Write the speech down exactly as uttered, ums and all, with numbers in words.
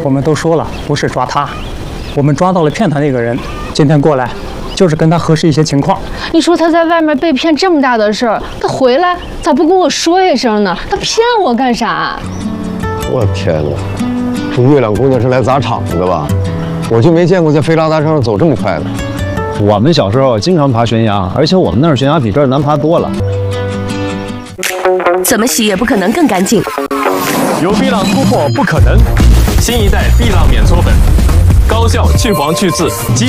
我们都说了，不是抓他，我们抓到了骗他那个人，今天过来就是跟他核实一些情况。 你说他在外面被骗这么大的事儿，他回来咋不跟我说一声呢？他骗我干啥？ 我天哪，这月亮姑娘是来砸场子的吧？我就没见过在飞拉达车上走这么快的。 我们小时候经常爬悬崖，而且我们那儿悬崖比这儿难爬多了。 怎么洗也不可能更干净。 由碧浪突破不可能，新一代碧浪免搓粉，高效去黄去渍。